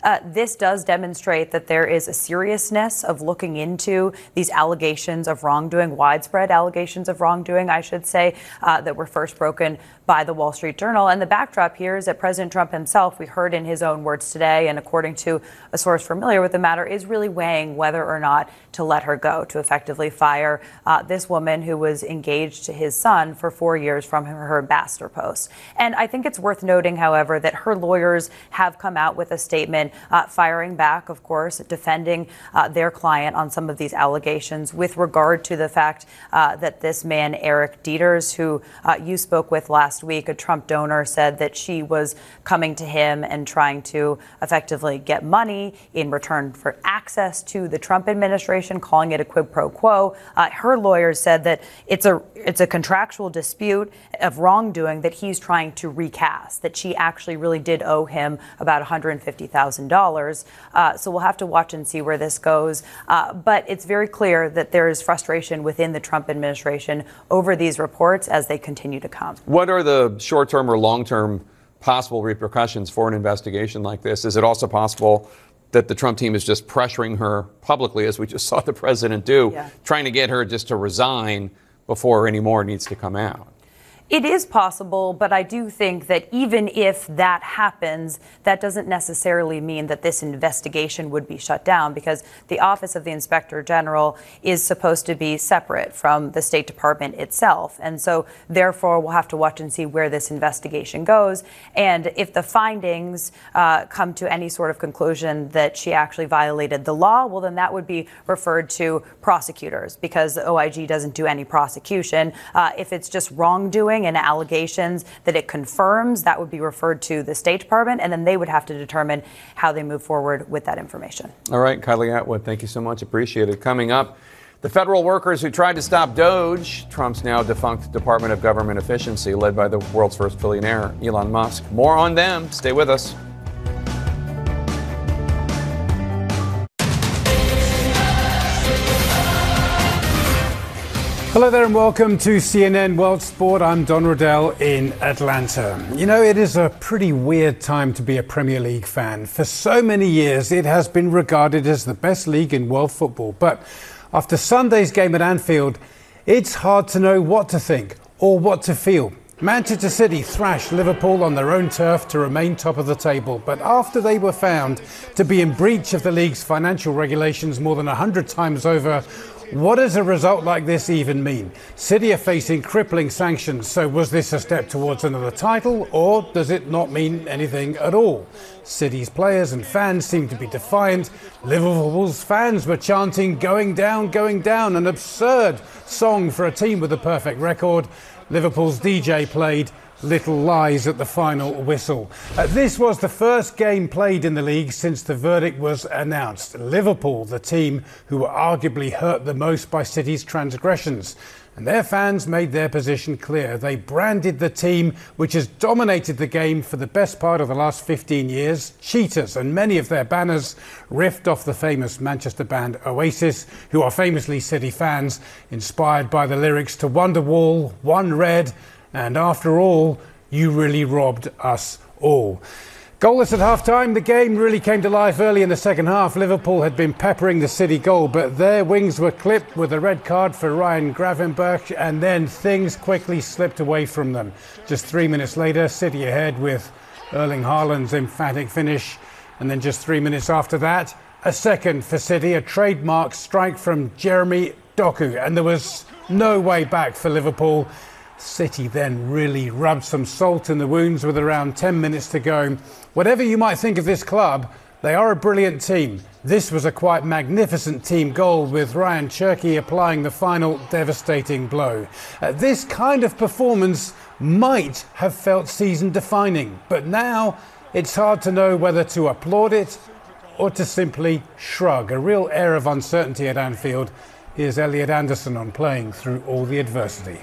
This does demonstrate that there is a seriousness of looking into these allegations of wrongdoing, widespread allegations of wrongdoing, I should say, that were first broken by the Wall Street Journal. And the backdrop here is that President Trump himself, we heard in his own words today, and according to a source familiar with the matter, is really weighing whether or not to let her go, to effectively fire this woman who was engaged to his son for 4 years from her ambassador post. And I think it's worth noting, however, that her lawyers have come out with a statement firing back, of course, defending their client on some of these allegations with regard to the fact that this man, Eric Dieters, who you spoke with last week, a Trump donor, said that she was coming to him and trying to effectively get money in return for access to the Trump administration, calling it a quid pro quo. Her lawyers said that it's a contractual dispute of wrongdoing that he's trying to recast, that she actually really did owe him about $150,000. So we'll have to watch and see where this goes. But it's very clear that there is frustration within the Trump administration over these reports as they continue to come. What are the short-term or long-term possible repercussions for an investigation like this? Is it also possible that the Trump team is just pressuring her publicly, as we just saw the president do, trying to get her just to resign before any more needs to come out? It is possible, but I do think that even if that happens, that doesn't necessarily mean that this investigation would be shut down, because the Office of the Inspector General is supposed to be separate from the State Department itself. And so, therefore, we'll have to watch and see where this investigation goes. And if the findings come to any sort of conclusion that she actually violated the law, well, then that would be referred to prosecutors, because the OIG doesn't do any prosecution. If it's just wrongdoing and allegations that it confirms, that would be referred to the State Department, and then they would have to determine how they move forward with that information. All right, Kylie Atwood, thank you so much. Appreciate it. Coming up, the federal workers who tried to stop DOGE, Trump's now defunct Department of Government Efficiency, led by the world's first billionaire, Elon Musk. More on them. Stay with us. Hello there and welcome to CNN World Sport. I'm Don Riddell in Atlanta. You know, it is a pretty weird time to be a Premier League fan. For so many years, it has been regarded as the best league in world football. But after Sunday's game at Anfield, it's hard to know what to think or what to feel. Manchester City thrashed Liverpool on their own turf to remain top of the table. But after they were found to be in breach of the league's financial regulations more than 100 times over, what does a result like this even mean? City are facing crippling sanctions, so was this a step towards another title, or does it not mean anything at all? City's players and fans seem to be defiant. Liverpool's fans were chanting going down, an absurd song for a team with a perfect record. Liverpool's DJ played Little Lies at the final whistle. This was the first game played in the league since the verdict was announced. Liverpool, the team who were arguably hurt the most by City's transgressions. And their fans made their position clear. They branded the team which has dominated the game for the best part of the last 15 years cheaters, and many of their banners riffed off the famous Manchester band Oasis, who are famously City fans, inspired by the lyrics to Wonderwall, One Red, and after all, you really robbed us all. Goalless at half-time, the game really came to life early in the second half. Liverpool had been peppering the City goal, but their wings were clipped with a red card for Ryan Gravenberch, and then things quickly slipped away from them. Just 3 minutes later, City ahead with Erling Haaland's emphatic finish, and then just 3 minutes after that, a second for City, a trademark strike from Jeremy Doku, and there was no way back for Liverpool. City then really rubbed some salt in the wounds with around 10 minutes to go. Whatever you might think of this club, they are a brilliant team. This was a quite magnificent team goal, with Ryan Cherki applying the final devastating blow. This kind of performance might have felt season-defining, but now it's hard to know whether to applaud it or to simply shrug. A real air of uncertainty at Anfield. Here's Elliot Anderson on playing through all the adversity.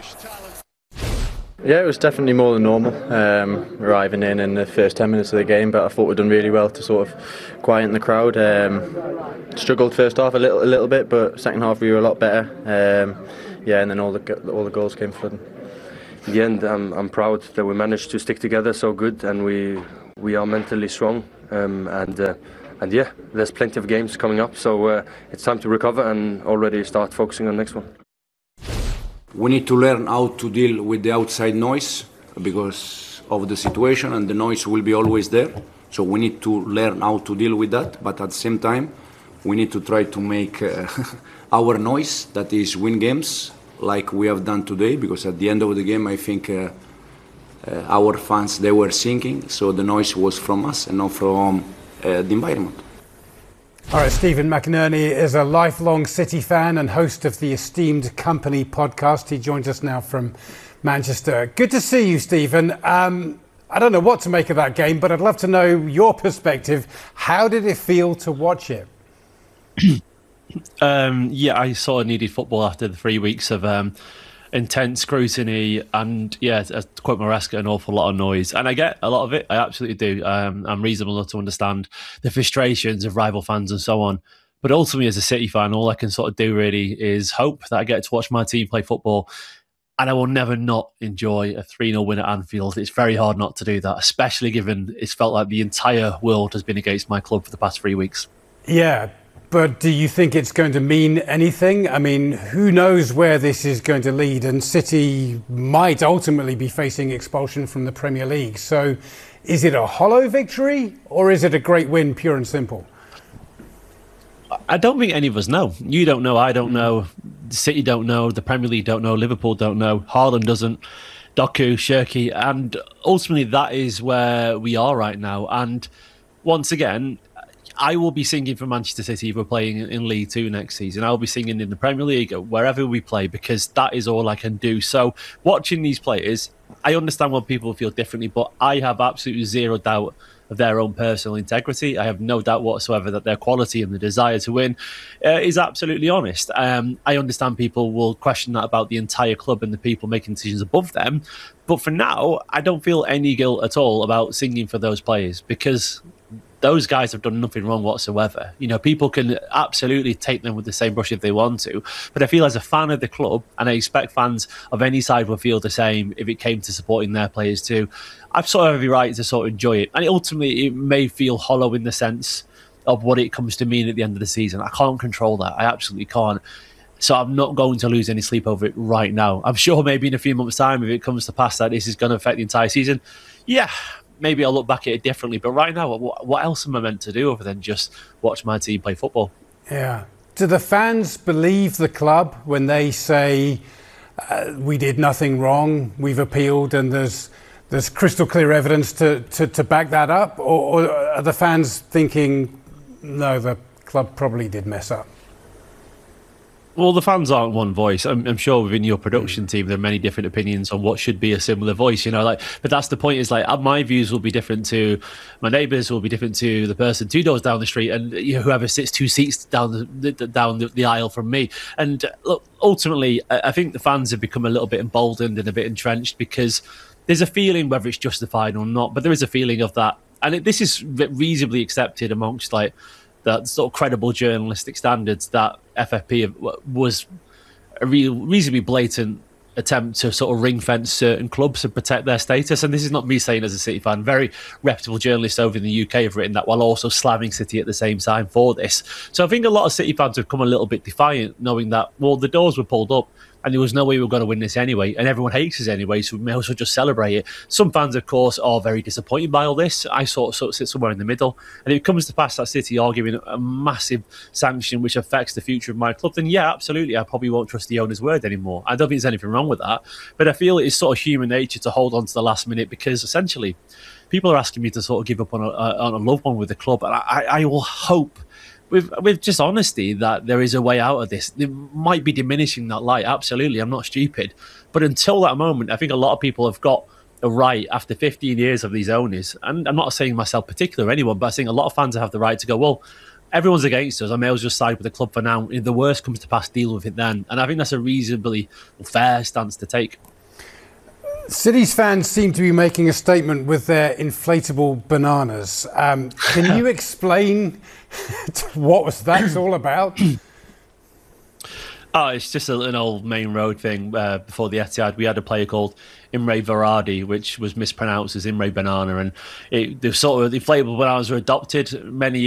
Yeah, it was definitely more than normal, arriving in the first 10 minutes of the game, but I thought we'd done really well to sort of quieten the crowd. Struggled first half a little bit, but second half we were a lot better. And then all the goals came flooding. In the end, I'm proud that we managed to stick together so good, and we we are mentally strong, and yeah, there's plenty of games coming up, so it's time to recover and already start focusing on the next one. We need to learn how to deal with the outside noise because of the situation, and the noise will be always there. So we need to learn how to deal with that, but at the same time, we need to try to make our noise, that is win games, like we have done today, because at the end of the game, I think our fans, they were singing, so the noise was from us and not from the environment. All right, Stephen McInerney is a lifelong City fan and host of the esteemed Company podcast. He joins us now from Manchester. Good to see you, Stephen. I don't know what to make of that game, but I'd love to know your perspective. How did it feel to watch it? Yeah, I sort of needed football after the 3 weeks of intense scrutiny and, yeah, to quote Maresca, an awful lot of noise. And I get a lot of it. I absolutely do. I'm reasonable enough to understand the frustrations of rival fans and so on. But ultimately, as a City fan, all I can sort of do really is hope that I get to watch my team play football. And I will never not enjoy a 3-0 win at Anfield. It's very hard not to do that, especially given it's felt like the entire world has been against my club for the past 3 weeks. Yeah, but do you think it's going to mean anything? I mean, who knows where this is going to lead? And City might ultimately be facing expulsion from the Premier League. So is it a hollow victory or is it a great win, pure and simple? I don't think any of us know. You don't know, I don't know, City don't know, the Premier League don't know, Liverpool don't know, Haaland doesn't, Doku, Shirky, and ultimately that is where we are right now. And once again, I will be singing for Manchester City if we're playing in League Two next season. I'll be singing in the Premier League, wherever we play, because that is all I can do. So watching these players, I understand why people feel differently, but I have absolutely zero doubt of their own personal integrity. I have no doubt whatsoever that their quality and the desire to win is absolutely honest. I understand people will question that about the entire club and the people making decisions above them. But for now, I don't feel any guilt at all about singing for those players because those guys have done nothing wrong whatsoever. You know, people can absolutely take them with the same brush if they want to. But I feel as a fan of the club, and I expect fans of any side will feel the same if it came to supporting their players too, I've sort of every right to sort of enjoy it. And ultimately, it may feel hollow in the sense of what it comes to mean at the end of the season. I can't control that. I absolutely can't. So I'm not going to lose any sleep over it right now. I'm sure maybe in a few months' time, if it comes to pass that this is going to affect the entire season, yeah, maybe I'll look back at it differently. But right now, what else am I meant to do other than just watch my team play football? Yeah. Do the fans believe the club when they say we did nothing wrong, we've appealed, and there's crystal clear evidence to back that up? Or are the fans thinking, no, the club probably did mess up? Well, the fans aren't one voice. I'm sure within your production team, there are many different opinions on what should be a similar voice, you know, like, but that's the point is like, my views will be different to my neighbours, will be different to the person 2 doors down the street and whoever sits 2 seats down the aisle from me. And look, ultimately, I think the fans have become a little bit emboldened and a bit entrenched because there's a feeling, whether it's justified or not, but there is a feeling of that. And this is reasonably accepted amongst like, that sort of credible journalistic standards that FFP was a reasonably blatant attempt to sort of ring fence certain clubs and protect their status. And this is not me saying as a City fan. Very reputable journalists over in the UK have written that while also slamming City at the same time for this. So I think a lot of City fans have come a little bit defiant, knowing that, well, the doors were pulled up and there was no way we were going to win this anyway, and everyone hates us anyway, so we may as well just celebrate it. Some fans, of course, are very disappointed by all this. I sort of sit somewhere in the middle, and if it comes to pass that City are giving a massive sanction which affects the future of my club, then yeah, absolutely, I probably won't trust the owner's word anymore. I don't think there's anything wrong with that, but I feel it's sort of human nature to hold on to the last minute because essentially people are asking me to sort of give up on a loved one with the club, and I will hope with just honesty that there is a way out of this. It might be diminishing that light, absolutely, I'm not stupid, but until that moment I think a lot of people have got a right after 15 years of these owners, and I'm not saying myself particular or anyone, but I think a lot of fans have the right to go, well, everyone's against us, I may as well just side with the club for now. If the worst comes to pass, deal with it then. And I think that's a reasonably fair stance to take. City's fans seem to be making a statement with their inflatable bananas. Can you explain what that's all about? Oh, it's just an old main road thing. Before the Etihad, we had a player called Imre Varadi, which was mispronounced as Imre Banana, and the sort of inflatable bananas were adopted many